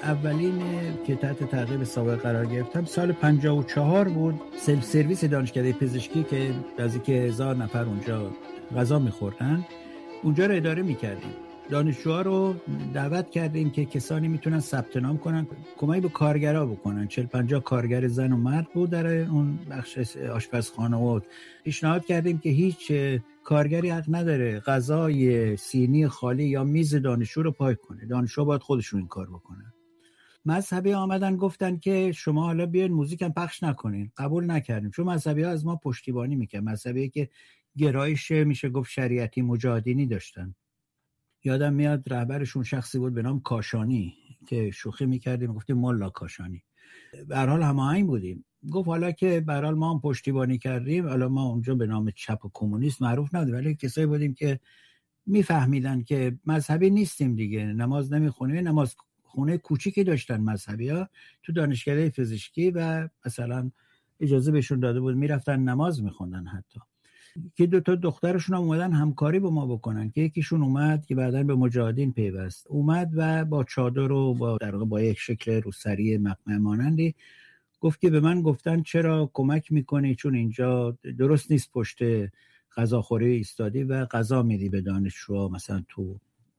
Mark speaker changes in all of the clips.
Speaker 1: اولین که تحت تعقیب سابق قرار گرفتم سال 54 بود. سلف سرویس دانشکده پزشکی که نزدیک 1000 نفر اونجا غذا می‌خوردن، اونجا رو اداره می‌کردیم. دانشجوها رو دعوت کردیم که کسانی میتونن ثبت نام کنن، کمک به کارگرها بکنن. 40-50 کارگر زن و مرد بود در اون بخش آشپزخانه و پیشنهاد کردیم که هیچ کارگری حق نداره غذای سینی خالی یا میز دانشجو رو پاک کنه. دانشجو باید خودشون این کار بکنن. مذهبی آمدن گفتن که شما حالا بیاین موزیک هم پخش نکنین. قبول نکردیم، چون مذهبی ها از ما پشتیبانی میکنن. مذهبی که گرایش میشه گفت شریعتی مجاهدینی داشتن. یادم میاد رهبرشون شخصی بود به نام کاشانی که شوخی میکردیم، گفتیم ملا کاشانی. به هر حال هماهنگ بودیم. گفت حالا که به هر حال ما هم پشتیبانی کردیم، حالا ما اونجا به نام چپ و کمونیست معروف نبودیم، ولی کسایی بودیم که میفهمیدن که مذهبی نیستیم دیگه، نماز نمیخونیم. نماز خونه کوچیکی داشتن مذهبی‌ها تو دانشکده پزشکی و مثلا اجازه بهشون داده بود میرفتن نماز میخوندن. حتی که 2 تا دخترشون هم اومدن همکاری با ما بکنن، که یکیشون اومد که بعداً به مجاهدین پیوست، اومد و با چادر و با یک شکل روسری مقنعه مانندی گفت که به من گفتن چرا کمک میکنی، چون اینجا درست نیست پشت غذاخوری ایستادی و غذا میدی به دانشجوها، مثلا تو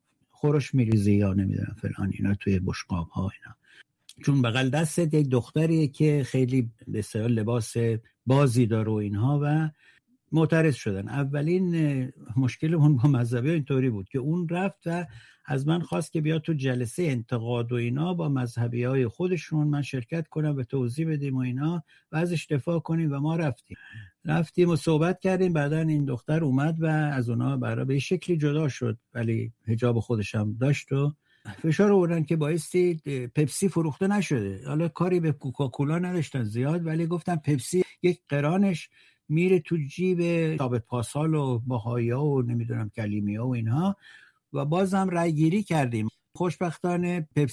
Speaker 1: خورش میریزی یا نمیدونم فلان اینا توی بشقاب ها اینا. چون بغل دست یک دختریه که خیلی به اصطلاح لباس بازی داره و اینها و معترض شدن. اولین مشکلمون با مذهبی اینطوری بود که اون رفت و از من خواست که بیا تو جلسه انتقاد و اینا با مذهبی های خودشون من شرکت کنم و توضیح بدیم و اینا و ازش دفاع کنیم. و ما رفتیم و صحبت کردیم. بعدن این دختر اومد و از اونا برای به شکلی جدا شد، ولی حجاب خودش هم داشت و فشار آوردن که بایستی پپسی فروخته نشده. حالا کاری به کوکاکولا نداشتن زیاد، ولی گفتن پپسی یک قرانش میره تو جیب ثابت پاسال و باهایا و نمیدونم کلیمیا و اینها. و بازم رای گیری کردیم. خوشبختانه پپسی